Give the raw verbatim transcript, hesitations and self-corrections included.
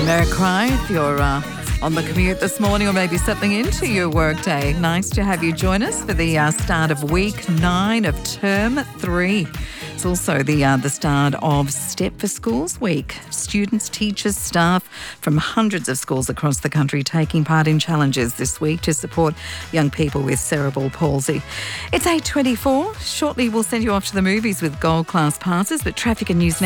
Merry Cry if you're uh, on the commute this morning or maybe settling into your workday. Nice to have you join us for the uh, start of week nine of term three. It's also the uh, the start of Step for Schools Week. Students, teachers, staff from hundreds of schools across the country taking part in challenges this week to support young people with cerebral palsy. It's eight twenty-four. Shortly we'll send you off to the movies with gold class passes, but traffic and news now.